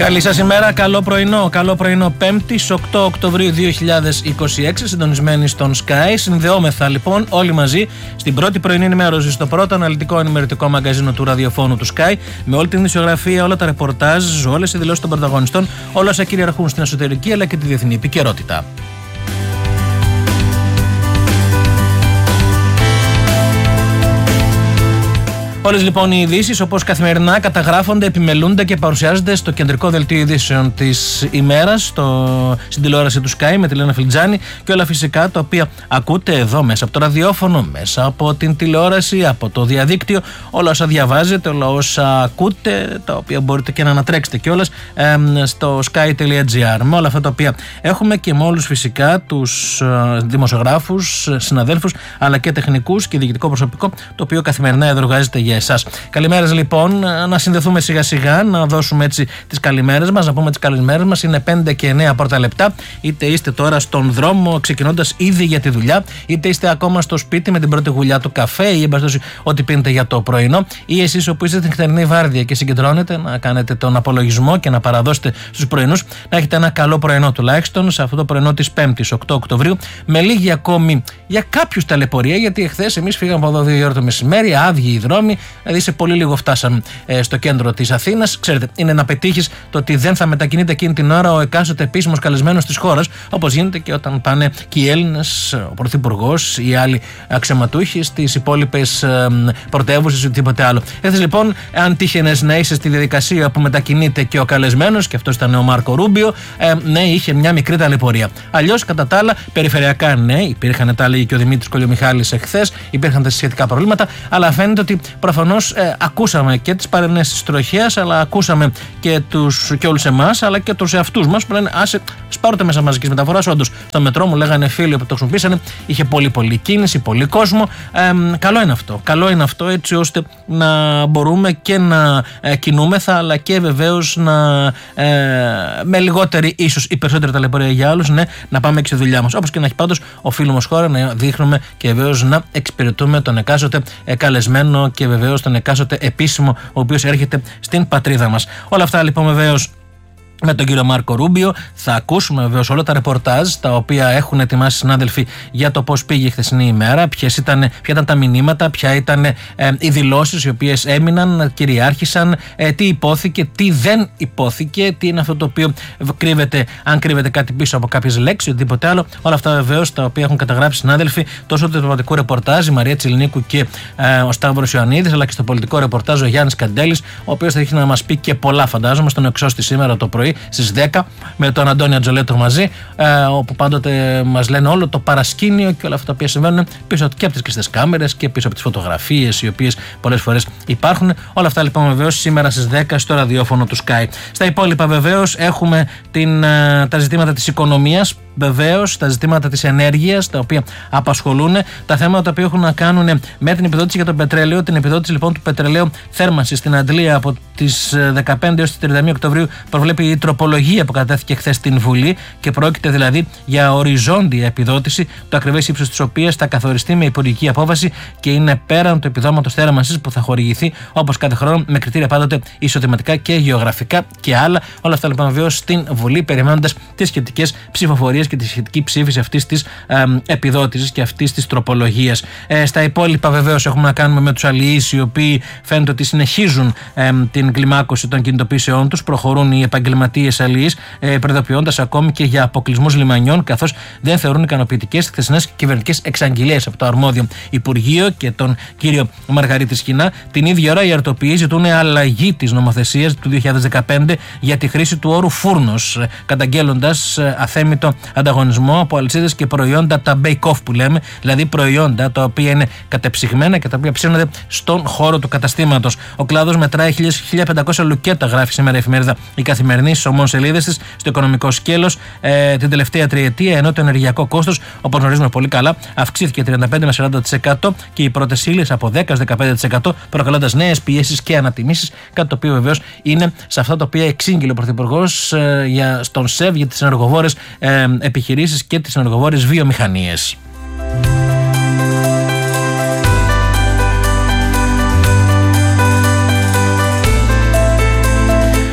Καλή σας ημέρα, καλό πρωινό. Καλό πρωινό 5η, 8 Οκτωβρίου 2026, συντονισμένοι στον Sky. Συνδεόμεθα λοιπόν όλοι μαζί στην πρώτη πρωινή ενημέρωση, στο πρώτο αναλυτικό ενημερωτικό μαγκαζίνο του ραδιοφώνου του Sky, με όλη την ειδησιογραφία, όλα τα ρεπορτάζ, όλες οι δηλώσεις των πρωταγωνιστών, όλα όσα κυριαρχούν στην εσωτερική αλλά και τη διεθνή επικαιρότητα. Όλες λοιπόν οι ειδήσεις, όπως καθημερινά, καταγράφονται, επιμελούνται και παρουσιάζονται στο κεντρικό δελτίο ειδήσεων της ημέρας, στην τηλεόραση του Sky με τη Λένα Φιλτζάνη, και όλα φυσικά τα οποία ακούτε εδώ μέσα από το ραδιόφωνο, μέσα από την τηλεόραση, από το διαδίκτυο, όλα όσα διαβάζετε, όλα όσα ακούτε, τα οποία μπορείτε και να ανατρέξετε κιόλας στο sky.gr. Με όλα αυτά τα οποία έχουμε και με όλους φυσικά τους δημοσιογράφους, συναδέλφους, αλλά και τεχνικούς και διοικητικό προσωπικό, το οποίο καθημερινά εδρογάζεται για εσάς. Καλημέρες λοιπόν, να συνδεθούμε σιγά σιγά, να δώσουμε έτσι τις καλημέρες μας, να πούμε τις καλημέρες μας. Είναι 5 και 9 πρώτα λεπτά, είτε είστε τώρα στον δρόμο ξεκινώντας ήδη για τη δουλειά, είτε είστε ακόμα στο σπίτι με την πρώτη γουλιά του καφέ ή εμπαστώσει ό,τι πίνετε για το πρωινό, ή εσείς όπου είστε στην νυχτερινή βάρδια και συγκεντρώνετε να κάνετε τον απολογισμό και να παραδώσετε στους πρωινούς, να έχετε ένα καλό πρωινό τουλάχιστον σε αυτό το πρωινό της 5ης 8 Οκτωβρίου, με λίγη ακόμη για κάποιους ταλαιπωρία, γιατί εχθές εμείς φύγαμε από εδώ 2 ώρα το μεσημέρι, άδειοι οι δρόμοι. Δηλαδή σε πολύ λίγο φτάσαμε στο κέντρο της Αθήνας. Ξέρετε, είναι να πετύχεις το ότι δεν θα μετακινείται εκείνη την ώρα ο εκάστοτε επίσημος καλεσμένος της χώρας, όπως γίνεται και όταν πάνε και οι Έλληνες, ο Πρωθυπουργός ή άλλοι αξιωματούχοι στις υπόλοιπες πρωτεύουσες ή οτιδήποτε άλλο. Έτσι λοιπόν, αν τύχαινες να είσαι στη διαδικασία που μετακινείται και ο καλεσμένος, και αυτός ήταν ο Μάρκο Ρούμπιο, ναι, είχε μια μικρή ταλαιπωρία. Αλλιώς, κατά τα άλλα, περιφερειακά, ναι, υπήρχαν, τα έλεγε και ο Δημήτρης Κολιομιχάλης εχθές, υπήρχαν τα σχετικά προβλήματα, αλλά φαίνεται ότι προφανώς ακούσαμε και τις παρενέσεις της τροχέας, αλλά ακούσαμε και όλους εμάς, αλλά και τους εαυτούς μας που λένε άσε, σπάρωτε μέσα μαζικής μεταφοράς. Όντως, στο μετρό μου λέγανε φίλοι που το χρησιμοποίησανε, είχε πολύ κίνηση, πολύ κόσμο. Καλό είναι αυτό. Καλό είναι αυτό, έτσι ώστε να μπορούμε και να κινούμεθα, αλλά και βεβαίως με λιγότερη, ίσως ή περισσότερη ταλαιπωρία για άλλους, ναι, να πάμε και στη δουλειά μας. Όπως και να έχει πάντως, οφείλουμε ως χώρα να δείχνουμε και βεβαίως να εξυπηρετούμε τον εκάστοτε καλεσμένο και βεβαίως τον εκάστοτε επίσημο, ο οποίος έρχεται στην πατρίδα μας. Όλα αυτά λοιπόν βεβαίως με τον κύριο Μάρκο Ρούμπιο. Θα ακούσουμε βεβαίως όλα τα ρεπορτάζ τα οποία έχουν ετοιμάσει οι συνάδελφοι για το πώς πήγε η χθεσινή ημέρα, ποια ήταν τα μηνύματα, ποια ήταν οι δηλώσεις οι οποίες έμειναν, κυριάρχησαν, τι υπόθηκε, τι δεν υπόθηκε, τι είναι αυτό το οποίο κρύβεται, αν κρύβεται κάτι πίσω από κάποιες λέξεις ή οτιδήποτε άλλο. Όλα αυτά βεβαίως τα οποία έχουν καταγράψει οι συνάδελφοι τόσο του διπλωματικού ρεπορτάζ, η Μαρία Τσιλνίκου και ο Σταύρος Ιωαννίδης, αλλά και στο πολιτικό ρεπορτάζ ο Γιάννης Καντέλης, ο οποίος θα έχει να μας πει και πολλά, φαντάζομαι, στον Εξώστη σήμερα το πρωί στις 10 με τον Αντώνη Ατζολέτο μαζί, όπου πάντοτε μας λένε όλο το παρασκήνιο και όλα αυτά τα οποία συμβαίνουν πίσω και από τις κλειστές κάμερες και πίσω από τις φωτογραφίες οι οποίες πολλές φορές υπάρχουν. Όλα αυτά λοιπόν βεβαίως σήμερα στις 10 στο ραδιόφωνο του Sky. Στα υπόλοιπα βεβαίως έχουμε τα ζητήματα της οικονομίας, βεβαίως τα ζητήματα της ενέργειας, τα οποία απασχολούν, τα θέματα τα οποία έχουν να κάνουν με την επιδότηση για το πετρέλαιο, την επιδότηση λοιπόν του πετρελαίου θέρμανσης στην Αντλία από τις 15 έως τις 31 Οκτωβρίου προβλέπει η τροπολογία που κατέθηκε χθες στην Βουλή, και πρόκειται δηλαδή για οριζόντια επιδότηση, το ακριβές ύψος της οποίας θα καθοριστεί με υπουργική απόφαση και είναι πέραν του επιδόματος θέρμανσης που θα χορηγηθεί όπως κάθε χρόνο με κριτήρια πάντοτε εισοδηματικά και γεωγραφικά και άλλα. Όλα αυτά λοιπόν βεβαίως στην Βουλή, περιμένοντας τις σχετικές ψηφοφορίες και τη σχετική ψήφιση αυτής της επιδότησης και αυτής της τροπολογίας. Στα υπόλοιπα βεβαίως έχουμε να κάνουμε με τους αλληλείς, οι οποίοι φαίνεται ότι συνεχίζουν την κλιμάκωση των κινητοποιήσεών τους, προχωρούν οι επαγγελματίες αλληλείς, προειδοποιώντας ακόμη και για αποκλεισμούς λιμανιών, καθώς δεν θεωρούν ικανοποιητικές χθεσινές κυβερνητικές εξαγγελίες από το αρμόδιο Υπουργείο και τον κύριο Μαργαρίτη Σχοινά. Την ίδια ώρα οι αρτοποιοί ζητούν αλλαγή της νομοθεσίας του 2015 για τη χρήση του όρου φούρνος, καταγγέλλοντας αθέμητο ανταγωνισμό από αλυσίδες και προϊόντα, τα bake-off που λέμε, δηλαδή προϊόντα τα οποία είναι κατεψυγμένα και τα οποία ψήνονται στον χώρο του καταστήματος. Ο κλάδος μετράει 1.500 λουκέτα, γράφει σήμερα η εφημερίδα Η Καθημερινή στις ομόσελίδες της, στο οικονομικό σκέλος την τελευταία τριετία, ενώ το ενεργειακό κόστος, όπως γνωρίζουμε πολύ καλά, αυξήθηκε 35 με 40% και οι πρώτες ύλες από 10-15%, προκαλώντας νέες πιέσεις και ανατιμήσεις, κάτι το οποίο βεβαίως είναι σε αυτά τα οποία εξήγηλε ο Πρωθυπουργός στον ΣΕΒ για τις ενεργοβόρες επιχειρήσεις και τις ενεργοβόρες βιομηχανίες.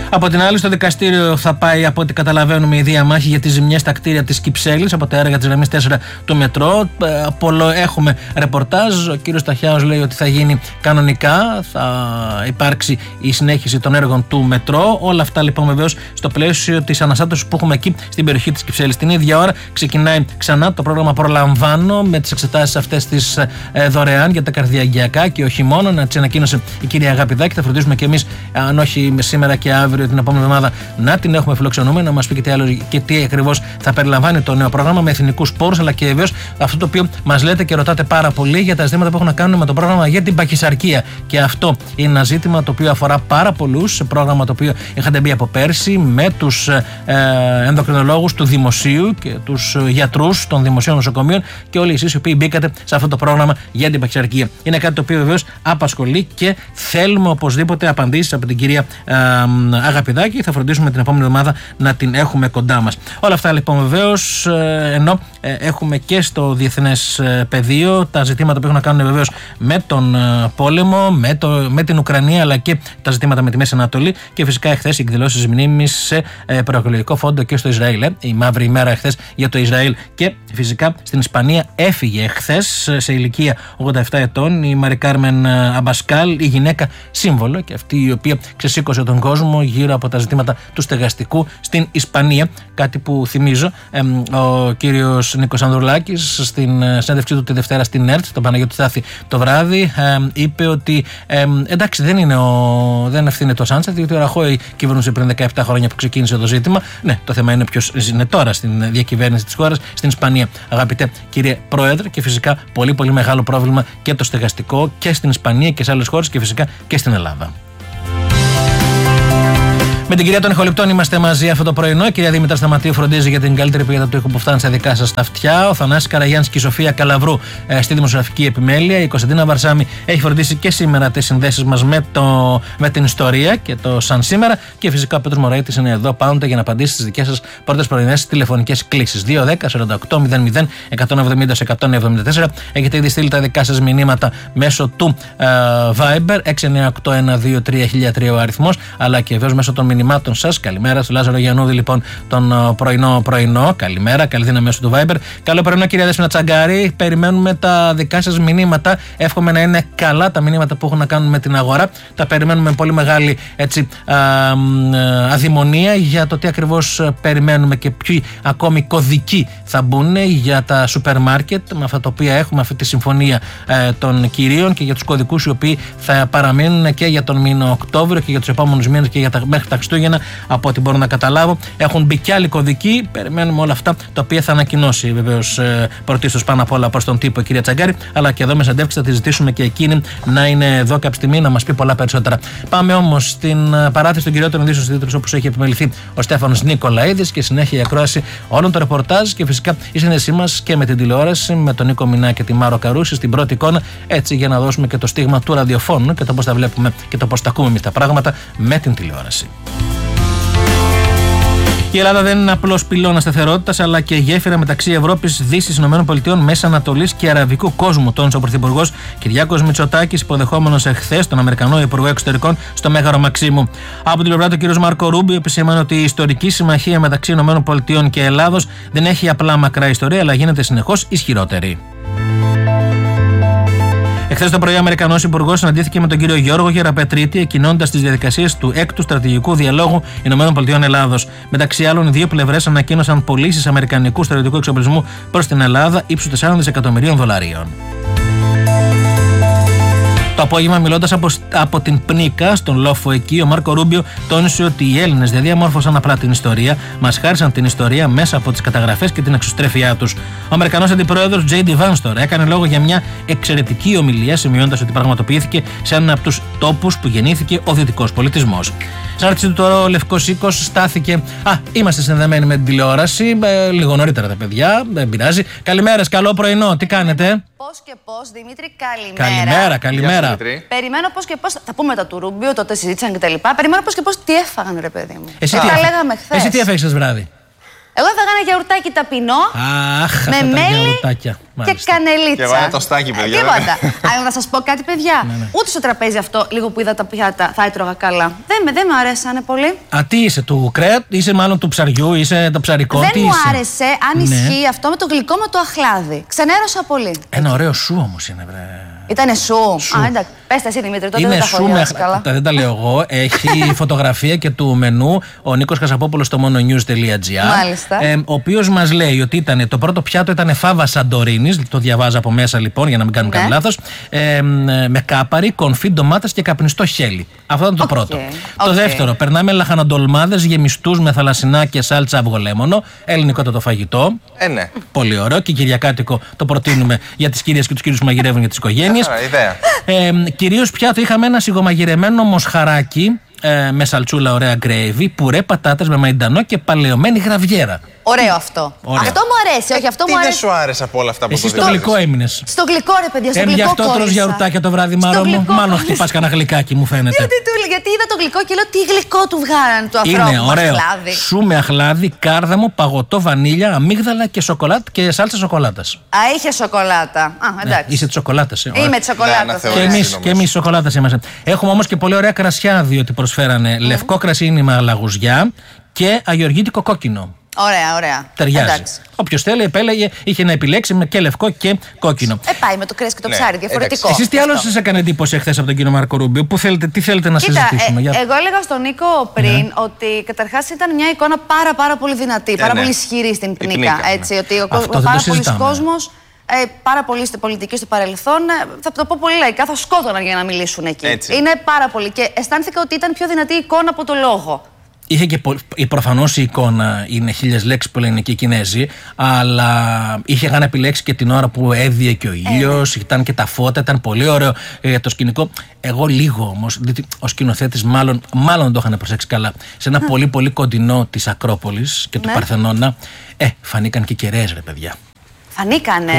Από την άλλη, στο δικαστήριο θα πάει, από ό,τι καταλαβαίνουμε, η διαμάχη για τις ζημιές στα κτίρια της Κυψέλης από τα έργα της γραμμής 4 του μετρό. Έχουμε ρεπορτάζ. Ο κύριος Ταχιάος λέει ότι θα γίνει κανονικά, θα υπάρξει η συνέχιση των έργων του μετρό. Όλα αυτά λοιπόν βεβαίως στο πλαίσιο της αναστάτωσης που έχουμε εκεί στην περιοχή της Κυψέλης. Την ίδια ώρα ξεκινάει ξανά το πρόγραμμα Προλαμβάνω με τις εξετάσεις αυτές τις δωρεάν για τα καρδιαγγειακά και όχι μόνο. Να τις ανακοίνωσε η κυρία Αγαπηδάκη. Θα φροντίσουμε και εμείς, αν όχι σήμερα και αύριο, την επόμενη εβδομάδα, να την έχουμε φιλοξενούμε, να μας πει και τι ακριβώς θα περιλαμβάνει το νέο πρόγραμμα με εθνικούς πόρους, αλλά και βεβαίως αυτό το οποίο μας λέτε και ρωτάτε πάρα πολύ για τα ζητήματα που έχουν να κάνουν με το πρόγραμμα για την παχυσαρκία. Και αυτό είναι ένα ζήτημα το οποίο αφορά πάρα πολλούς. Σε πρόγραμμα το οποίο είχατε μπει από πέρσι με τους ενδοκρινολόγους του δημοσίου και τους γιατρούς των δημοσίων νοσοκομείων και όλοι εσείς οι οποίοι μπήκατε σε αυτό το πρόγραμμα για την παχυσαρκία. Είναι κάτι το οποίο βεβαίως απασχολεί και θέλουμε οπωσδήποτε απαντήσεις από την κυρία Αγαπηδάκη. Θα φροντίσουμε την επόμενη εβδομάδα να την έχουμε κοντά μας. Όλα αυτά λοιπόν βεβαίως, ενώ έχουμε και στο διεθνές πεδίο τα ζητήματα που έχουν να κάνουν βεβαίως με τον πόλεμο, με την Ουκρανία, αλλά και τα ζητήματα με τη Μέση Ανατολή και φυσικά εχθές οι εκδηλώσεις μνήμης σε προεκλογικό φόντο και στο Ισραήλ. Η μαύρη ημέρα εχθές για το Ισραήλ. Και φυσικά στην Ισπανία έφυγε εχθές σε ηλικία 87 ετών η Μαρι Κάρμεν Αμπασκάλ, η γυναίκα σύμβολο και αυτή η οποία ξεσήκωσε τον κόσμο γύρω από τα ζητήματα του στεγαστικού στην Ισπανία. Κάτι που θυμίζω, ο κύριος Νίκος Ανδρουλάκης στην συνέντευξή του τη Δευτέρα στην ΕΡΤ, τον Παναγιώτη Στάθη το βράδυ, είπε ότι εντάξει, δεν ευθύνεται ο Σάντσεφ, διότι ο Ραχόη κυβερνούσε πριν 17 χρόνια που ξεκίνησε το ζήτημα. Ναι, το θέμα είναι ποιος είναι τώρα στην διακυβέρνηση της χώρας, στην Ισπανία, αγαπητέ κύριε Πρόεδρε, και φυσικά πολύ πολύ μεγάλο πρόβλημα και το στεγαστικό και στην Ισπανία και σε άλλες χώρες και φυσικά και στην Ελλάδα. Με την κυρία των Ηχοληπτών είμαστε μαζί αυτό το πρωινό. Η κυρία Δήμητρα Σταματίου φροντίζει για την καλύτερη ποιότητα του ήχου που φτάνει στα δικά σας τα αυτιά. Ο Θανάσης Καραγιάννης και η Σοφία Καλαβρού στη δημοσιογραφική επιμέλεια. Η Κωνσταντίνα Βαρσάμι έχει φροντίσει και σήμερα τις συνδέσεις μας με την ιστορία και το σαν σήμερα. Και φυσικά ο Πέτρος Μωραήτης είναι εδώ πάντοτε για να απαντήσει στις δικές σας πρώτες πρωινές τηλεφωνικές κλήσεις. 210-48-00-170-174. Έχετε ήδη στείλει τα δικά σας μηνύματα μέσω του Viber 698-123-1003 ο αριθμός, αλλά και βεβαίως μέσω των μηνυμάτων σας. Καλημέρα στο Λάζαρο Γιαννούδη, λοιπόν, τον πρωινό. Καλημέρα, καλή δύναμη μέσω του Viber. Καλό πρωινό, κυρία Δέσποινα Τσαγκάρη. Περιμένουμε τα δικά σας μηνύματα. Εύχομαι να είναι καλά τα μηνύματα που έχουν να κάνουν με την αγορά. Τα περιμένουμε με πολύ μεγάλη αδειμονία για το τι ακριβώς περιμένουμε και ποιοι ακόμη κωδικοί θα μπουν για τα σούπερ μάρκετ με αυτά τα οποία έχουμε αυτή τη συμφωνία των κυρίων και για τους κωδικούς οι οποίοι θα παραμείνουν και για τον μήνα Οκτώβριο και για τους επόμενους μήνες και μέχρι τα Χριστούγεννα, από ό,τι μπορώ να καταλάβω. Έχουν μπει κι άλλοι κωδικοί. Περιμένουμε όλα αυτά τα οποία θα ανακοινώσει βεβαίως πρωτίστως πάνω απ' όλα προς τον τύπο η κυρία Τσαγκάρη, αλλά και εδώ με συνεντεύξεις θα τη ζητήσουμε και εκείνη να είναι εδώ κάποια στιγμή να μας πει πολλά περισσότερα. Πάμε όμως στην παράθεση των κυριότερων ειδήσεων στους τίτλους όπως έχει επιμεληθεί ο Στέφανος Νικολαίδης και συνέχεια η ακρόαση όλων των ρεπορτάζ και φυσικά η σύνδεσή μας και με την τηλεόραση με τον Νίκο Μινά και τη Μάρο Καρούση στην πρώτη εικόνα, έτσι για να δώσουμε και το στίγμα του ραδιοφώνου και το πώς τα βλέπουμε και το πώς τα ακούμε εμείς τα πράγματα με την τηλεόραση. Η Ελλάδα δεν είναι απλώς πυλώνας σταθερότητας, αλλά και γέφυρα μεταξύ Ευρώπης, Δύσης, ΗΠΑ, Μέσης Ανατολής και Αραβικού κόσμου, τόνισε ο Πρωθυπουργός Κυριάκος Μητσοτάκης, υποδεχόμενος εχθές τον Αμερικανό Υπουργό Εξωτερικών στο Μέγαρο Μαξίμου. Από την πλευρά του, ο κ. Μάρκο Ρούμπιο επισήμανε ότι η ιστορική συμμαχία μεταξύ ΗΠΑ και Ελλάδος δεν έχει απλά μακρά ιστορία, αλλά γίνεται συνεχώς ισχυρότερη. Εχθές το πρωί, ο Αμερικανός Υπουργός συναντήθηκε με τον κύριο Γιώργο Γεραπετρίτη, εκκινώντας τις διαδικασίες του 6ου στρατηγικού διαλόγου ΗΠΑ-Ελλάδος. Μεταξύ άλλων, οι δύο πλευρές ανακοίνωσαν πωλήσεις αμερικανικού στρατιωτικού εξοπλισμού προς την Ελλάδα ύψους $4 δισεκατομμυρίων. Το απόγευμα, μιλώντας από την Πνίκα, στον λόφο εκεί, ο Μάρκο Ρούμπιο τόνισε ότι οι Έλληνες δεν διαμόρφωσαν απλά την ιστορία, μας χάρισαν την ιστορία μέσα από τις καταγραφές και την εξωστρέφειά τους. Ο Αμερικανός Αντιπρόεδρος J.D. Vance έκανε λόγο για μια εξαιρετική ομιλία, σημειώνοντας ότι πραγματοποιήθηκε σε έναν από τους τόπους που γεννήθηκε ο δυτικός πολιτισμός. Στην άρτηση του τώρα, ο Λευκός Οίκος στάθηκε. Είμαστε συνδεμένοι με την τηλεόραση. Λίγο νωρίτερα τα παιδιά, δεν πειράζει. Καλημέρα, καλό πρωινό, τι κάνετε? Πώς και πώς, Δημήτρη, καλημέρα. Καλημέρα. Περιμένω πώς και πώς. Θα πούμε τα του Ρούμπιο, τότε συζήτησαν κτλ. Περιμένω πώς και πώς τι έφαγαν, ρε παιδί μου. Εσύ τι έφαγες χθες βράδυ? Εγώ έφαγα ένα γιαουρτάκι ταπεινό. Αχ, με μέλι και κανελίτσα. Και εγώ ένα τοστάκι, παιδιά. Τίποτα. Αλλά να σας πω κάτι, παιδιά. Ούτε στο τραπέζι αυτό, λίγο που είδα τα πιάτα, θα έτρωγα καλά. Δεν μου αρέσανε πολύ. Α, τι είσαι, του κρέατ, είσαι μάλλον του ψαριού, είσαι το ψαρικό. Δεν μου άρεσε, αν ισχύει αυτό με το γλυκό με το αχλάδι. Ξενέρωσα πολύ. Ένα ωραίο σου όμως είναι, βρε. Ήτανε σου. Α, εντάξει. Πες τα εσύ, Δημήτρη, τότε είναι δεν τα σου με καλά. Δεν τα λέω εγώ. Έχει φωτογραφία και του μενού ο Νίκος Χασαπόπουλος στο mononews.gr. Μάλιστα. Ο οποίος μας λέει ότι το πρώτο πιάτο ήταν φάβα Σαντορίνης. Το διαβάζω από μέσα λοιπόν για να μην κάνουμε κανένα λάθος. Με κάπαρι, κονφί, ντομάτας και καπνιστό χέλι. Αυτό ήταν το πρώτο. Το δεύτερο, περνάμε λαχαναντολμάδες γεμιστούς με θαλασσινά και σάλτσα αυγολέμονο. Ελληνικότατο φαγητό. Ναι. Πολύ ωραίο και κυριακάτικο το προτείνουμε για τις κυρίες και τους κύριους που μαγειρεύουν για τις οικογένειες. Κυρίως πιάτο είχαμε ένα σιγομαγειρεμένο μοσχαράκι με σαλτσούλα, ωραία γκρέιβι, πουρέ, πατάτες με μαϊντανό και παλαιωμένη γραβιέρα. Ωραίο αυτό. Ωραίο. Αυτό μου αρέσει, όχι αυτό τι μου αρέσει. Τι δεν σου άρεσε από όλα αυτά που εσύ στο γλυκό έμεινες. Στο γλυκό, ρε παιδιά, στο γλυκό. Γι' αυτό τρως γιαουρτάκια το βράδυ, Μάρο μου. Μάλλον χτυπάς κανένα γλυκάκι, μου φαίνεται. Γιατί είδα το γλυκό και λέω τι γλυκό του βγάλανε του ανθρώπου. Είναι ωραίο. Σου με αχλάδι, κάρδαμο, παγωτό, βανίλια, αμύγδαλα και σοκολάτα και σάλτσα σοκολάτας. Α, είχε σοκολάτα. Α, εντάξει. Είσαι τη σοκολάτα. Είμαι τη σοκολάτα. Και εμείς σοκολάτα είμαστε. Έχουμε όμως και πολύ ωραία κρασιά, διότι προσφέρανε λευκό κρασίνι με αλαγουζιά και αγιοργίτικο κόκκινο. Ωραία. Ταιριάζει. Όποιος θέλει, επέλεγε, είχε να επιλέξει με και λευκό και κόκκινο. Πάει με το κρέας και το ψάρι, διαφορετικό. Εσείς τι άλλο σας έκανε εντύπωση εχθές από τον κύριο Μάρκο Ρούμπιο, τι θέλετε να συζητήσουμε? Εγώ έλεγα στον Νίκο πριν ότι καταρχάς ήταν μια εικόνα πάρα πολύ δυνατή, πάρα πολύ ισχυρή στην πνίκα. Έτσι, ότι πάρα πολλοί κόσμος, πάρα πολλοί στην πολιτική στο παρελθόν, θα το πω πολύ λαϊκά, θα σκότωναν για να μιλήσουν εκεί. Είναι πάρα πολύ. Και αισθάνθηκα ότι ήταν πιο δυνατή εικόνα από το λόγο. Είχε και προφανώς η εικόνα είναι 1000 λέξεις που λένε και οι Κινέζοι, αλλά είχαν επιλέξει και την ώρα που έδιε και ο ήλιος, ήταν και τα φώτα, ήταν πολύ ωραίο το σκηνικό. Εγώ λίγο όμως, διότι ο σκηνοθέτης μάλλον δεν το είχαν προσέξει καλά. Σε ένα πολύ κοντινό της Ακρόπολης και του Παρθενώνα, φανήκαν και κεραίες, ρε παιδιά. Φανήκανε.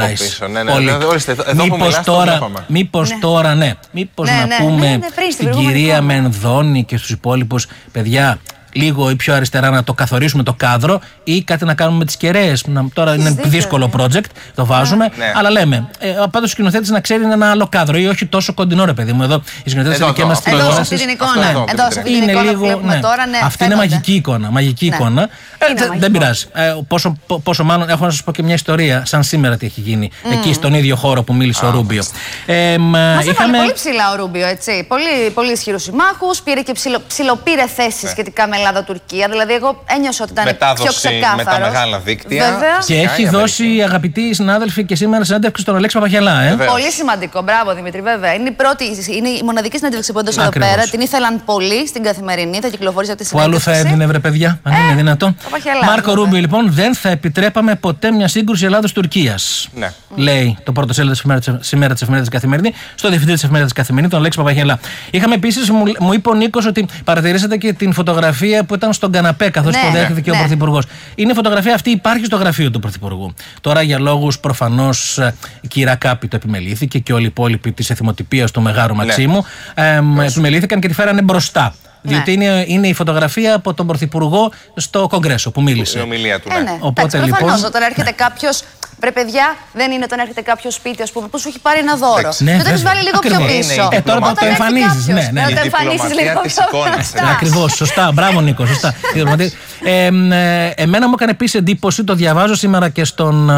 Μήπως τώρα, μήπως να πούμε στην κυρία Μενδώνη και στους υπόλοιπους, παιδιά, λίγο ή πιο αριστερά να το καθορίσουμε το κάδρο ή κάτι να κάνουμε με τις κεραίες. Τώρα είναι δύσκολο project, το βάζουμε, αλλά λέμε. Πάντως ο σκηνοθέτης να ξέρει ένα άλλο κάδρο ή όχι τόσο κοντινό, ρε παιδί μου. Εδώ οι σκηνοθέτες είναι και μας τηλεόρασης. Εδώ σε αυτή την εικόνα που βλέπουμε τώρα, αυτή είναι μαγική εικόνα. Δεν πειράζει. Πόσο μάλλον έχω να σας πω και μια ιστορία, σαν σήμερα τι έχει γίνει εκεί στον ίδιο χώρο που μίλησε ο Ρούμπιο. Μας έβαλε πολύ ψηλά ο Ρούμπιο, έτσι. Πολύ ισχυρούς συμμάχους, πήρε και ψηλοπήρε θέσεις σχετικά με Ελλάδα-Τουρκία. Δηλαδή, εγώ ένιωσα ότι ήταν πιο ξεκάθαρο. Με τα μεγάλα δίκτυα. Βέβαια. Και έχει δώσει, αγαπητοί συνάδελφοι, και σήμερα συνέντευξη στον Αλέξη Παπαχελά. Πολύ σημαντικό. Μπράβο, Δημήτρη, βέβαια. Είναι η μοναδική συνέντευξη που έδωσε εδώ πέρα. Την ήθελαν πολύ στην Καθημερινή. Θα κυκλοφορήσει αυτή τη συνέντευξη. Που αλλού θα έδινε, βρε παιδιά, αν είναι δυνατό. Μάρκο Ρούμπιο, λοιπόν, δεν θα επιτρέπαμε ποτέ μια σύγκρουση Ελλάδος-Τουρκίας. Λέει το πρώτο σέλιδο σήμερα τη εφημερίδα Καθημερινή, στο διευθυντή τη εφημερίδα Καθημερινή, τον Αλέξη Παπαχελά. Είχαμε επίσης, μου είπε ο Νίκος ότι παρατηρήσατε και την φωτογραφία που ήταν στον καναπέ καθώς υποδέχθηκε ο Πρωθυπουργός. Είναι η φωτογραφία αυτή, υπάρχει στο γραφείο του Πρωθυπουργού. Τώρα για λόγους προφανώς η Ρακάπη το επιμελήθηκε και όλοι οι υπόλοιποι της εθιμοτυπίας του Μεγάρου Μαξίμου επιμελήθηκαν και τη φέρανε μπροστά. Διότι είναι η φωτογραφία από τον Πρωθυπουργό στο Κογκρέσο που μίλησε. Η ομιλία του. Οπότε προφανώς όταν έρχεται κάποιος. Βρε παιδιά, δεν είναι όταν έρχεται κάποιο σπίτι, ας πούμε, που σου έχει πάρει ένα δώρο. Και το έχεις βάλει λίγο πιο πίσω. Τώρα το εμφανίζεις. Το εμφανίζεις λίγο πιο πίσω. Ακριβώς, σωστά. Μπράβο, Νίκο, σωστά. Εμένα μου έκανε επίσης εντύπωση, το διαβάζω σήμερα και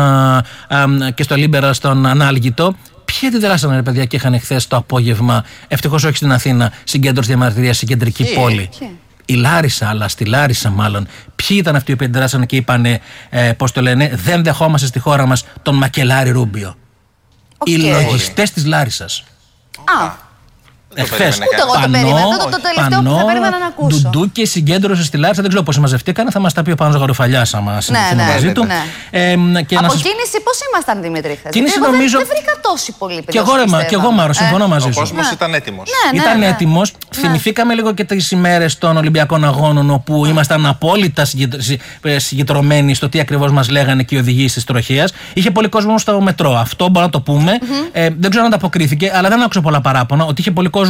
στο Λίμπερα, στον Ανάλγητο. Ποιοι αντιδράσανε, ρε παιδιά, και είχαν χθες το απόγευμα, ευτυχώς όχι στην Αθήνα, συγκέντρωση διαμαρτυρίας στην κεντρική πόλη. Η Λάρισα, αλλά στη Λάρισα μάλλον. Ποιοι ήταν αυτοί που αντιδράσανε και είπανε, πώς το λένε, δεν δεχόμαστε στη χώρα μας τον Μακελάρη Ρούμπιο. Οι λογιστές της Λάρισσας. Εχθές. Ούτε εγώ το περίμενα. Το τελευταίο που θα περίμενα να ακούσω. Ντουντού και συγκέντρωση στη Λάρισα, δεν ξέρω πώς μαζευτήκανε, θα μας τα πει ο Πάνος Γαρουφαλιάς άμα συνεχίσουμε μαζί του. Από κίνηση πώς ήμασταν, Δημήτρη, χθες? Δεν βρήκα τόση πολύ παιδιά. Και εγώ Μάρο, συμφωνώ μαζί σου. Ο κόσμος ήταν έτοιμος. Ήταν έτοιμος. Θυμηθήκαμε λίγο και τις ημέρες των Ολυμπιακών Αγώνων όπου ήμασταν απόλυτα συγκεντρωμένοι στο τι ακριβώς μας λέγανε και οι οδηγοί της τροχέας. Είχε πολύ κόσμο στο μετρό. Αυτό μπορώ να το πούμε. Δεν ξέρω αν ανταποκρίθηκε, αλλά δεν άκουσα πολλά παράπονα ότι είχε πολύ κόσμο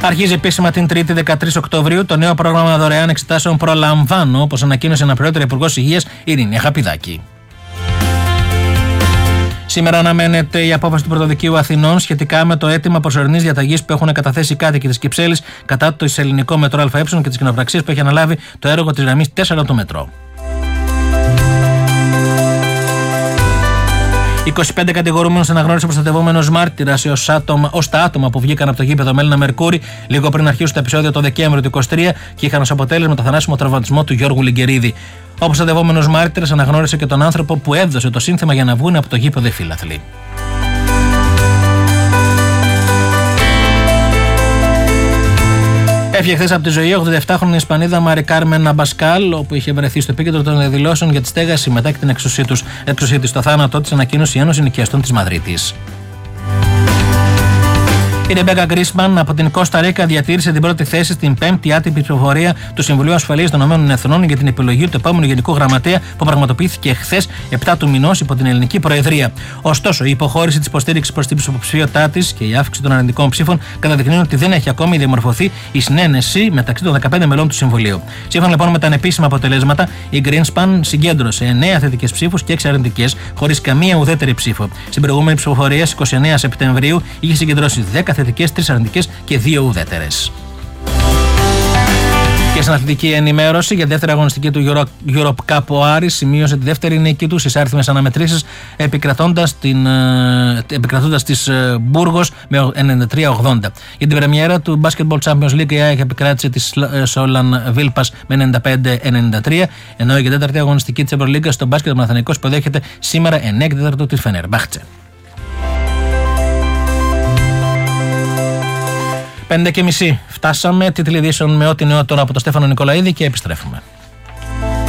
Αρχίζει επίσημα την 3η 13 Οκτωβρίου το νέο πρόγραμμα δωρεάν εξετάσεων Προλαμβάνω, όπως ανακοίνωσε αναπληρώτρια Υπουργός Υγείας Ειρήνη Χαπιδάκη. Σήμερα αναμένεται η απόφαση του Πρωτοδικείου Αθηνών σχετικά με το αίτημα προσωρινής διαταγής που έχουν καταθέσει οι κάτοικοι της Κυψέλης κατά το ελληνικό μετρό ΑΕ και τις κοινοπραξίες που έχει αναλάβει το έργο της γραμμής 4 του μετρό. 25 κατηγορούμενους αναγνώρισε προστατευόμενος μάρτυρας ως τα άτομα που βγήκαν από το γήπεδο Μέλινα Μερκούρη λίγο πριν αρχίσουν τα επεισόδια το Δεκέμβριο του 2023 και είχαν ως αποτέλεσμα το θανάσιμο τραυματισμό του Γιώργου Λιγκερίδη. Ο προστατευόμενος μάρτυρας αναγνώρισε και τον άνθρωπο που έδωσε το σύνθεμα για να βγουν από το γήπεδο οι φίλαθλοι. Έφυγε χθες από τη ζωή 87χρονη Ισπανίδα Μαρι Κάρμεν Αμπασκάλ, όπου είχε βρεθεί στο επίκεντρο των διαδηλώσεων για τη στέγαση μετά και την εξουσία της. Το θάνατό της ανακοίνωσε η Ένωση Νοικιαστών της Μαδρίτης. Η Ρεμπέκα Γκρίσμαν από την Κώστα Ρίκα διατήρησε την πρώτη θέση στην 5η άτυπη ψηφοφορία του Συμβουλίου Ασφαλείας των ΗΠΑ για την επιλογή του επόμενου Γενικού Γραμματέα που πραγματοποιήθηκε χθες 7 του μηνός υπό την ελληνική Προεδρία. Ωστόσο, η υποχώρηση της υποστήριξης προς την υποψηφιότητά της και η αύξηση των αρνητικών ψήφων καταδεικνύουν ότι δεν έχει ακόμη διαμορφωθεί η συνένεση μεταξύ των 15 μελών του Συμβουλίου. Σύμφωνα λοιπόν με τα ανεπίσημα αποτελέσματα, η Greenspan συγκέντρωσε 9 θετικές ψήφους και 6 αρνητικές, χωρίς καμία ουδέτερη ψήφο. Στην προηγούμενη ψηφοφορία στις 29 Σεπτεμβρίου είχε συγκεντρώσει 10 θετικές, 3 αρνητικές και 2 ουδέτερες. Και στην αθλητική ενημέρωση για δεύτερη αγωνιστική του Europe Cup, ο Άρης σημείωσε τη δεύτερη νίκη του στις άριθμες αναμετρήσεις επικρατώντας της Μπούργος με 93-80. Για την πρεμιέρα του Basketball Champions League η ΑΕΚ επικράτησε της Σόλαν Βίλπας με 95-93, ενώ η τέταρτη αγωνιστική της Ευρωλίγκας στο μπάσκετ Παναθηναϊκός υποδέχεται σήμερα 9 της Φενερμπάχτσε. 5:30 φτάσαμε, τίτλοι ειδήσεων με ό,τι νεότερο από τον Στέφανο Νικολαίδη και επιστρέφουμε.